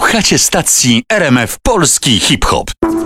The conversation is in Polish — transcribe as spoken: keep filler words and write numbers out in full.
Słuchacie stacji R M F Polski Hip Hop.